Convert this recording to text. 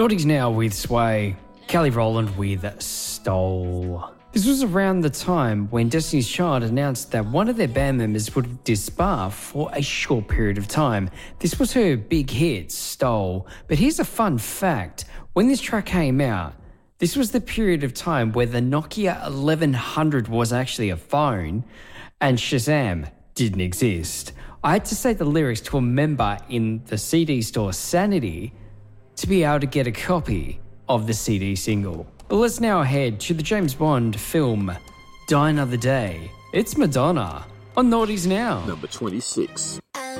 Naughty's Now with Sway, Kelly Rowland with Stole. This was around the time when Destiny's Child announced that one of their band members would disbar for a short period of time. This was her big hit, Stole. But here's a fun fact. When this track came out, this was the period of time where the Nokia 1100 was actually a phone and Shazam didn't exist. I had to say the lyrics to a member in the CD store Sanity to be able to get a copy of the CD single. But let's now head to the James Bond film Die Another Day. It's Madonna on Naughty's Now. Number 26.